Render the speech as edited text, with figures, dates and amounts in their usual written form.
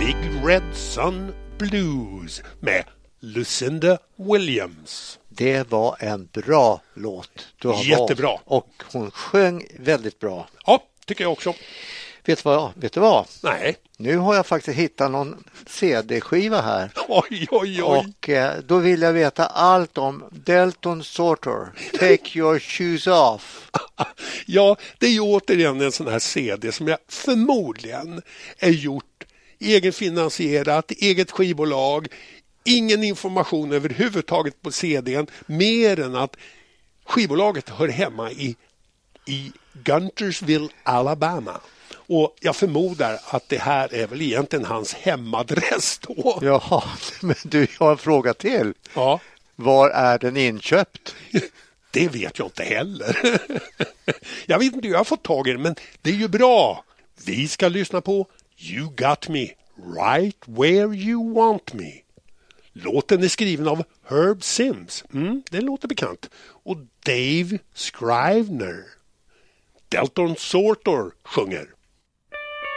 Big Red Sun Blues med Lucinda Williams. Det var en bra låt du har Jättebra. valt. Och hon sjöng väldigt bra. Ja, tycker jag också. Vet du vad? Nej. Nu har jag faktiskt hittat någon CD-skiva här. Oj. Och då vill jag veta allt om Delton Sorter. Take your shoes off. Ja, det är ju återigen en sån här CD som jag förmodligen är gjort egenfinansierat, eget skivbolag. Ingen information överhuvudtaget på CD:n mer än att skivbolaget hör hemma i Guntersville, Alabama. Och jag förmodar att det här är väl egentligen hans hemadress då. Jaha, men du, jag har en fråga till. Ja. Var är den inköpt? Det vet jag inte heller. Jag vet inte hur jag har fått tag i den, men det är ju bra. Vi ska lyssna på You Got Me Right Where You Want Me. Låten är skriven av Herb Sims. Det låter bekant. Och Dave Scrivener. Delton Sorter sjunger.